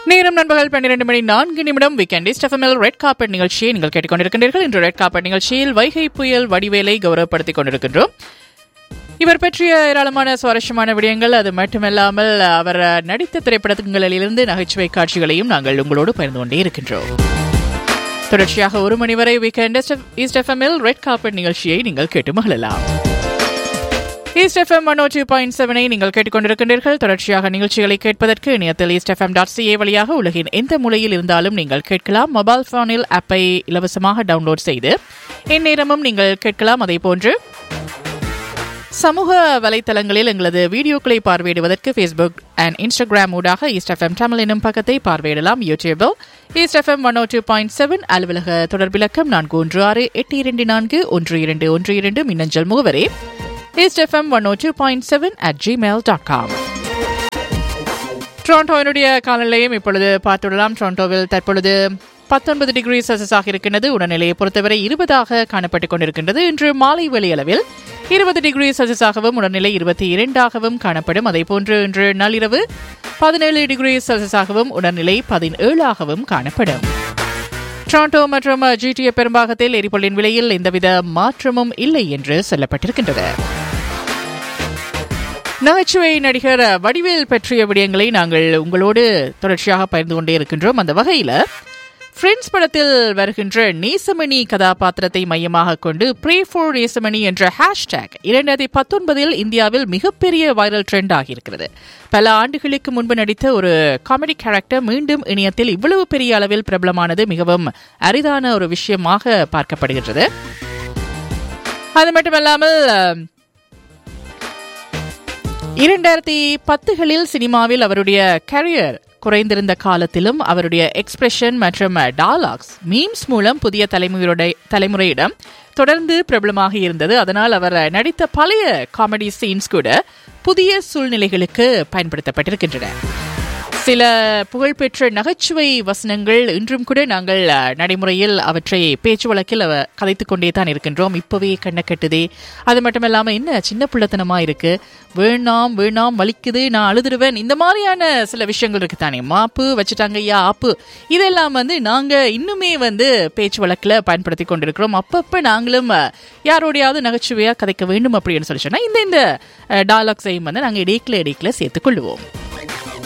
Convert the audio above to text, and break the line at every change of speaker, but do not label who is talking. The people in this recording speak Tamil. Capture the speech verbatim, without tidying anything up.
நேரம் நண்பர்கள் பன்னிரண்டு மணி நான்கு நிமிடம் வீக்கெண்ட் ஈஸ்ட் எஃப்எம்மில் ரெட் கார்பெட் நிகழ்ச்சியை நீங்கள் கேட்டுக்கொண்டிருக்கின்றீர்கள். இன்று ரெட் கார்பெட் நிகழ்ச்சியில் வைகை புயல் வடிவேலை கௌரவப்படுத்திக் கொண்டிருக்கின்றோம். இவர் பற்றிய ஏராளமான சுவாரஸ்யமான விடயங்கள், அது மட்டுமல்லாமல் அவர் நடித்த திரைப்படங்களிலிருந்து நகைச்சுவை காட்சிகளையும் நாங்கள் உங்களோடு பகிர்ந்து கொண்டே இருக்கின்றோம். தொடர்ச்சியாக ஒரு மணி வரை வீக்கெண்ட் ஈஸ்ட் எஃப்எம்மில் ரெட் கார்பெட் நிகழ்ச்சியை நீங்கள் கேட்டு மகிழலாம். ஈஸ்ட் எஃப்எம் ஒன் ஓ டூ பாயிண்ட் செவனை நீங்கள் கேட்டுக்கொண்டிருக்கின்றீர்கள். தொடர்ச்சியாக நிகழ்ச்சிகளை கேட்பதற்கு இணையத்தில் ஈஸ்ட் எஃப்எம் டாட் சிஏ வழியாக உலகின் எந்த மூலையில் இருந்தாலும் நீங்கள் கேட்கலாம். மொபைல் போனில் ஆப்பை இலவசமாக டவுன்லோட் செய்து எந்நேரமும் நீங்கள் கேட்கலாம். அதே போன்று சமூக வலைத்தளங்களில் எங்களது வீடியோக்களை பார்வையிடுவதற்கு ஃபேஸ்புக் அண்ட் இன்ஸ்டாகிராம் ஊடாக ஈஸ்ட் எஃப்எம் தமிழ் எனும் பக்கத்தை பார்வையிடலாம். யூடியூபில் ஈஸ்ட் எஃப்எம் ஒன் ஓ டூ பாயிண்ட் செவன், அலுவலக தொடர்பிலக்கம் நான்கு ஒன்று ஆறு எட்டு இரண்டு நான்கு ஒன்று இரண்டு ஒன்று இரண்டு, மின்னஞ்சல் முகவரி east FM one O two point seven at Gmail dot com. டொரண்டோவினுடைய காலநிலையும் இப்பொழுது பார்த்துவிடலாம். டொரண்டோவில் தற்பொழுது பத்தொன்பது டிகிரி செல்சியஸாக இருக்கின்றது. உடல்நிலையை பொறுத்தவரை இருபதாக காணப்பட்டுக் கொண்டிருக்கின்றது. இன்று மாலை வெளியளவில் இருபது டிகிரி செல்சியஸாகவும் உடல்நிலை இருபத்தி இரண்டாகவும் காணப்படும். அதேபோன்று இன்று நள்ளிரவு பதினேழு டிகிரி செல்சியஸாகவும் உடல்நிலை பதினேழாகவும் காணப்படும். டொரண்டோ மற்றும் ஜிடிஏ பெரும்பாகத்தில் எரிபொருளின் விலையில் எந்தவித மாற்றமும் இல்லை என்று சொல்லப்பட்டிருக்கின்றது. நகைச்சுவை நடிகர் வடிவேல் பற்றிய விடயங்களை நாங்கள் உங்களோடு தொடர்ச்சியாக பகிர்ந்து கொண்டே இருக்கின்றோம். அந்த வகையில் ஃப்ரெண்ட்ஸ் படத்தில் வருகின்ற நேசமணி கதாபாத்திரத்தை மையமாக கொண்டு ப்ரே ஃபார் நேசமணி என்ற ஹேஷ்டேக் இரண்டாயிரத்தி பத்தொன்பதில் இந்தியாவில் மிகப்பெரிய வைரல் ட்ரெண்ட் ஆகியிருக்கிறது. பல ஆண்டுகளுக்கு முன்பு நடித்த ஒரு காமெடி கேரக்டர் மீண்டும் இணையத்தில் இவ்வளவு பெரிய அளவில் பிரபலமானது மிகவும் அரிதான ஒரு விஷயமாக பார்க்கப்படுகின்றது. அது மட்டுமல்லாமல் இரண்டாயிரத்தி பத்துகளில் சினிமாவில் அவருடைய கரியர் குறைந்திருந்த காலத்திலும் அவருடைய எக்ஸ்பிரஷன் மற்றும் டயலாக்ஸ் மீம்ஸ் மூலம் புதிய தலைமுறையுடைய தலைமுறையிடம் தொடர்ந்து பிரபலமாக இருந்தது. அதனால் அவர் நடித்த பழைய காமெடி சீன்ஸ் கூட புதிய சூழ்நிலைகளுக்கு பயன்படுத்தப்பட்டிருக்கின்றன. சில புகழ்பெற்ற நகைச்சுவை வசனங்கள் இன்றும் கூட நாங்கள் நடைமுறையில் அவற்றை பேச்சு வழக்கில் கதைத்துக் கொண்டே தான் இருக்கின்றோம். இப்பவே கண்ணை கட்டுதே, அது மட்டுமில்லாமல் என்ன சின்ன பிள்ளைத்தனமா இருக்கு, வேணாம் வேணாம் வலிக்குது, நான் அழுதுருவேன், இந்த மாதிரியான சில விஷயங்கள் இருக்கு தானே. மாப்பு வச்சுட்டாங்க ஐயா ஆப்பு, இதெல்லாம் வந்து நாங்க இன்னுமே வந்து பேச்சு வழக்கில் பயன்படுத்தி கொண்டிருக்கிறோம். அப்பப்ப நாங்களும் யாரோடையாவது நகைச்சுவையா கதைக்க வேண்டும் அப்படின்னு சொல்லி சொன்னா இந்த இந்த டயலாக்ஸையும் வந்து நாங்கள் இடைக்கில இடைக்கில சேர்த்துக் கொள்வோம்.